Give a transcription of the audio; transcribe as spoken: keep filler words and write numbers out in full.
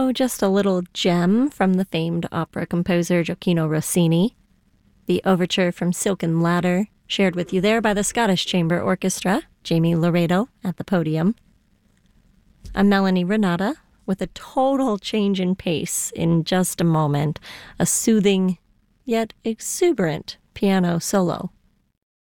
Oh, just a little gem from the famed opera composer Gioacchino Rossini. The overture from Silken Ladder, shared with you there by the Scottish Chamber Orchestra, Jamie Laredo at the podium. A Melanie Renata with a total change in pace in just a moment, a soothing yet exuberant piano solo.